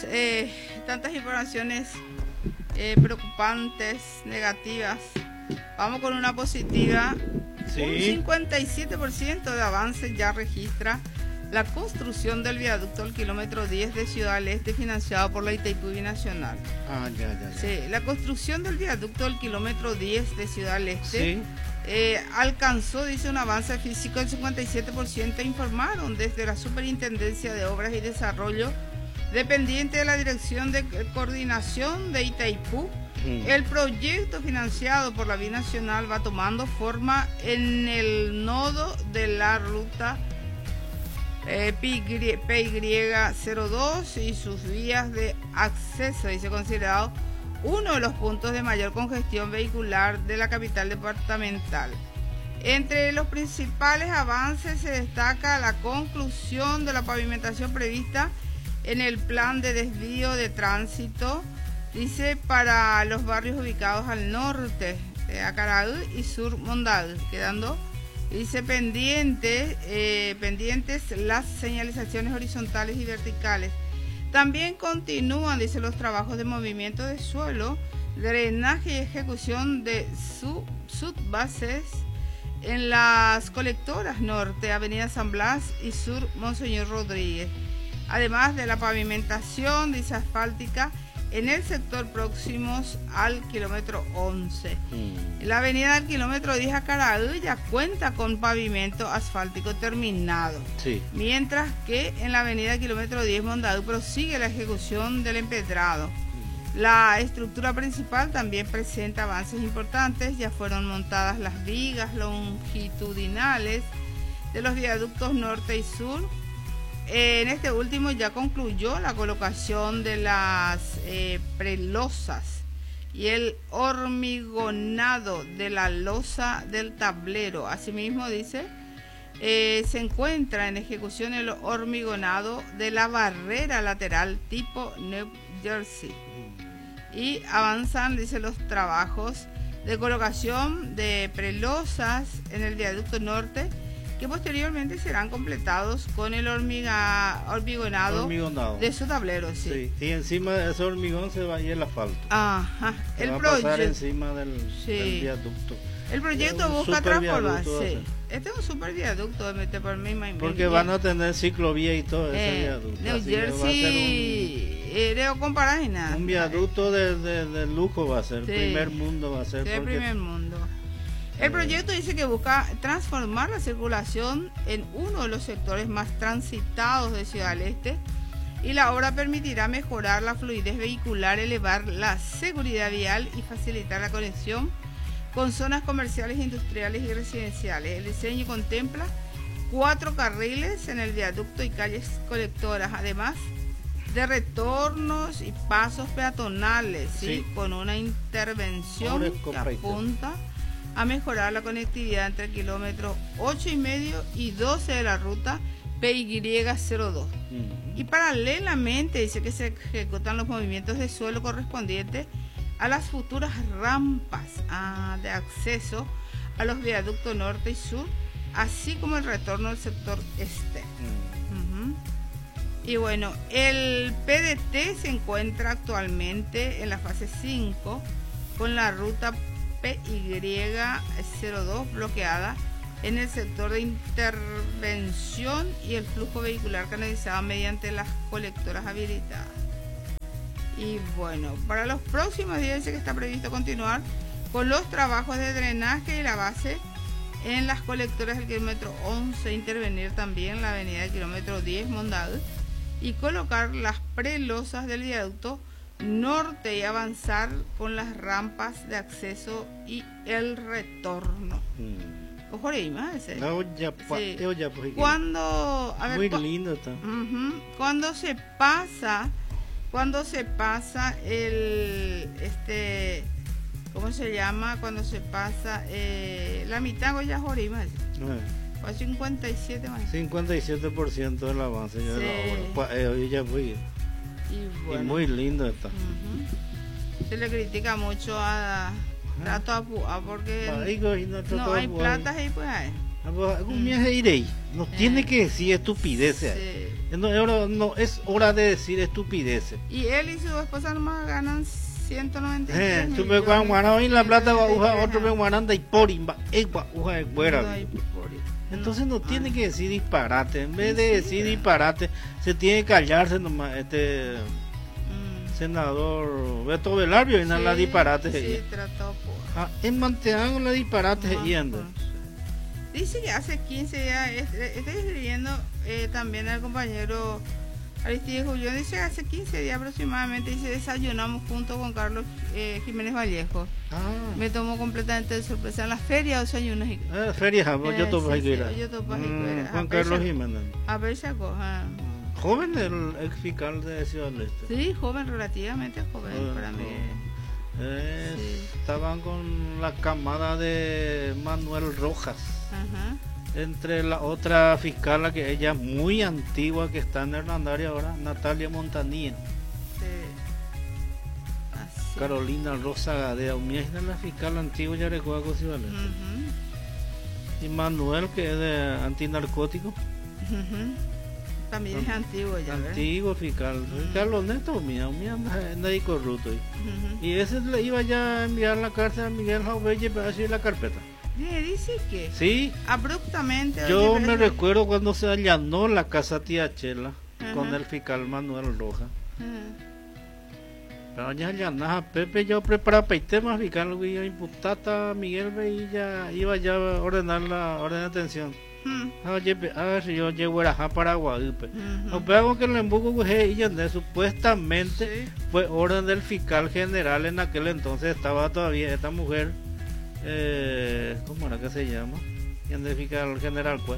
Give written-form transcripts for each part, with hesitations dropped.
tantas informaciones preocupantes, negativas. Vamos con una positiva. Sí. Un 57% de avance ya registra la construcción del viaducto al kilómetro 10 de Ciudad del Este, financiado por la Itaipú Binacional. Ya. Sí, la construcción del viaducto al kilómetro 10 de Ciudad del Este alcanzó, dice, un avance físico del 57%, informaron desde la Superintendencia de Obras y Desarrollo, dependiente de la Dirección de Coordinación de Itaipú. El proyecto financiado por la Binacional va tomando forma en el nodo de la ruta PY02 y sus vías de acceso, dice, considerado uno de los puntos de mayor congestión vehicular de la capital departamental. Entre los principales avances se destaca la conclusión de la pavimentación prevista en el plan de desvío de tránsito, dice, para los barrios ubicados al norte de Acaraú y sur Mondal, quedando, dice, pendientes las señalizaciones horizontales y verticales. También continúan, dice, los trabajos de movimiento de suelo, drenaje y ejecución de subbases en las colectoras norte, Avenida San Blas y sur Monseñor Rodríguez. Además de la pavimentación, dice, asfáltica en el sector próximos al kilómetro 11. La avenida del kilómetro 10 Acaraú ya cuenta con pavimento asfáltico terminado. Sí. Mientras que en la avenida kilómetro 10 Mondadú prosigue la ejecución del empedrado. La estructura principal también presenta avances importantes. Ya fueron montadas las vigas longitudinales de los viaductos norte y sur. En este último ya concluyó la colocación de las prelosas y el hormigonado de la losa del tablero. Asimismo, dice, se encuentra en ejecución el hormigonado de la barrera lateral tipo New Jersey. Y avanzan, dice, los trabajos de colocación de prelosas en el viaducto norte, que posteriormente serán completados con el hormigonado de su tablero. Sí. Y encima de ese hormigón se va a ir el asfalto. Ajá. Se va a pasar encima del viaducto. El proyecto busca transformar. Sí. Este es un super viaducto de meter por misma. Porque van a tener ciclovía y todo ese viaducto. New Jersey, un viaducto de lujo va a ser, primer mundo va a ser. Sí, primer mundo. El proyecto dice que busca transformar la circulación en uno de los sectores más transitados de Ciudad del Este, y la obra permitirá mejorar la fluidez vehicular, elevar la seguridad vial y facilitar la conexión con zonas comerciales, industriales y residenciales. El diseño contempla 4 carriles en el viaducto y calles colectoras, además de retornos y pasos peatonales, ¿sí? Con una intervención que apunta a mejorar la conectividad entre el kilómetro 8,5 y 12 de la ruta PY02. Y paralelamente dice que se ejecutan los movimientos de suelo correspondientes a las futuras rampas de acceso a los viaductos norte y sur, así como el retorno del sector este. Y bueno, el PDT se encuentra actualmente en la fase 5 con la ruta PY02 bloqueada en el sector de intervención y el flujo vehicular canalizado mediante las colectoras habilitadas. Y bueno, para los próximos días dice que está previsto continuar con los trabajos de drenaje y la base en las colectoras del kilómetro 11, intervenir también la avenida del kilómetro 10 Mondadú y colocar las prelosas del viaducto norte y avanzar con las rampas de acceso y el retorno. Cuando, a ver, muy lindo está. Cuando se pasa el ¿cómo se llama? Cuando se pasa la mitad ya Jorima. 57 más. 57% del avance ya de la obra. Ya fui. Y muy lindo está. Se le critica mucho a Trato a porque no hay platas ahí, pues hay. No tiene que decir estupideces. Sí. No es hora de decir estupideces. Y él y su esposa nomás ganan 193 millones. Tú cuando hoy la plata va a usar otro me guaranda y porimba, entonces no tiene que decir disparate. En vez de decir disparate, se tiene que callarse nomás senador Beto Velarde y la disparate. Sí, trató por. En Manteango la disparate yendo. Dice que hace 15 días, estoy escribiendo también al compañero Aristides Julián, dice que hace 15 días aproximadamente dice desayunamos junto con Carlos Jiménez Vallejo. Me tomó completamente de sorpresa en la feria de desayunos. Feria, yo topo Juan Carlos Jiménez. A ver, sacó. Joven el ex fiscal de Ciudad del Este. Sí, joven, relativamente joven para mí. Estaban con la camada de Manuel Rojas. Ajá. Entre la otra fiscal, que ella es muy antigua, que está en Hernandaria ahora, Natalia Montanía. Sí. Carolina Rosa Gadea, es la fiscal antigua, ya recuerdo que Ciudad del Este. Y Manuel, que es de antinarcótico. También es antiguo ya. Antiguo fiscal. Carlos Neto, mía anda ahí corrupto. Y ese le iba ya a enviar a la cárcel a Miguel Jaubelle para decir la carpeta. Dice que sí, abruptamente. Yo me recuerdo cuando se allanó la casa Tía Chela con el fiscal Manuel Rojas. Pero ya allanaja Pepe, yo preparaba peite más fiscal, imputata Miguel Veilla iba ya a ordenar la orden de atención. A ver si yo llego a Paraguay. Pero que el embuco supuestamente fue orden del fiscal general. En aquel entonces estaba todavía esta mujer. ¿Cómo era que se llama? ¿Quién es fiscal general? Pues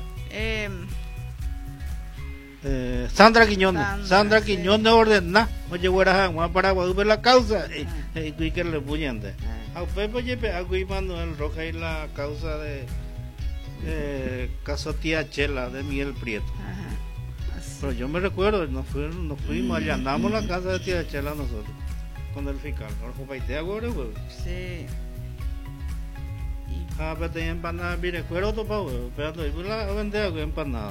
Sandra Quiñones. Sandra Quiñones ordena. Oye, fuera a Paraguay la causa. Y que le puyan de. A Pepe y Manuel Rojas y la causa de caso Tía Chela de Miguel Prieto. Pero yo me recuerdo, nos fuimos, allanamos la casa de Tía Chela nosotros con el fiscal. Sí. Pero tenía empanada, mire, recuerdo topado, pero la vendía con empanada.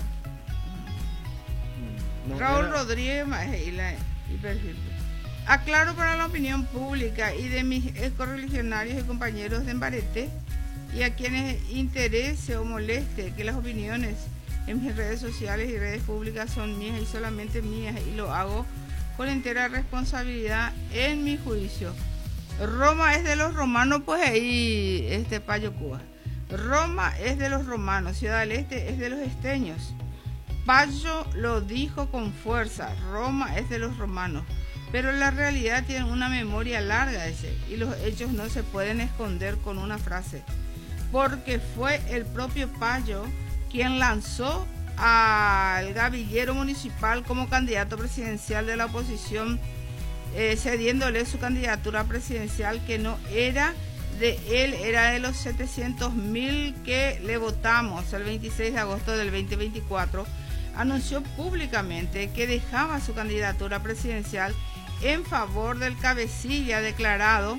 Raúl Rodríguez y perfil. Aclaro para la opinión pública y de mis correligionarios y compañeros de Embarete, y a quienes interese o moleste que las opiniones en mis redes sociales y redes públicas son mías y solamente mías, y lo hago con entera responsabilidad en mi juicio. Roma es de los romanos, pues ahí Payo Cuba. Roma es de los romanos, Ciudad del Este es de los esteños. Payo lo dijo con fuerza, Roma es de los romanos. Pero la realidad tiene una memoria larga y los hechos no se pueden esconder con una frase. Porque fue el propio Payo quien lanzó al gavillero municipal como candidato presidencial de la oposición, cediéndole su candidatura presidencial, que no era de él, era de los 700.000 que le votamos el 26 de agosto del 2024. Anunció públicamente que dejaba su candidatura presidencial en favor del cabecilla declarando,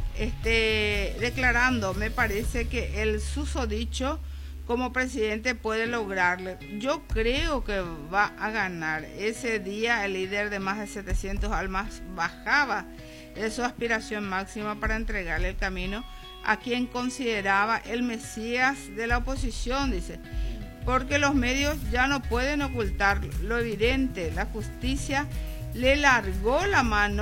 me parece que el susodicho como presidente puede lograrle. Yo creo que va a ganar. Ese día el líder de más de 700 almas bajaba de su aspiración máxima para entregarle el camino a quien consideraba el Mesías de la oposición, dice, porque los medios ya no pueden ocultar lo evidente. La justicia le largó la mano